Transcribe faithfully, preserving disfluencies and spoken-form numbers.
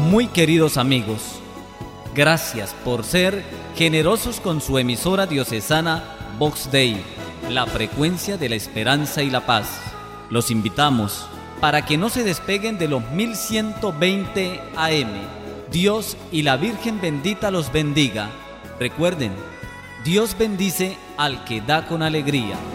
Muy queridos amigos, gracias por ser generosos con su emisora diocesana Vox Dei, la frecuencia de la esperanza y la paz. Los invitamos para que no se despeguen de los mil ciento veinte A M. Dios y la Virgen bendita los bendiga. Recuerden, Dios bendice al que da con alegría.